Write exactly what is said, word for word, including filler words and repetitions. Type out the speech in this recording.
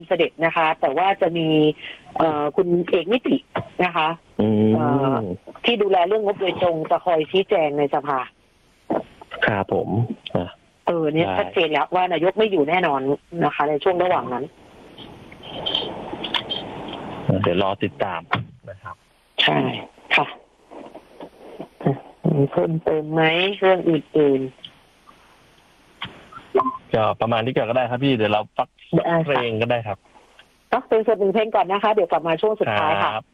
เสด็จนะคะ แต่ว่าจะมีเอ่อคุณเอกนิตินะคะเอ่อที่ดูแลเรื่องงบโดยตรงจะคอยชี้แจงในสภาครับผมเออเนี่ยชัดเจนแล้วว่านายกไม่อยู่แน่นอนนะคะในช่วงระหว่างนั้นเดี๋ยวรอติดตามนะครับใช่ค่ะมีเพิ่มเติมไหมเรื่องอื่นๆก็ประมาณนี้ก่อนก็ได้ครับพี่เดี๋ยวเราพักเพลงก็ได้ครับก็เป็นส่วนหนึ่งเพลงก่อนนะคะเดี๋ยวกลับมาช่วงสุดท้ายค่ะ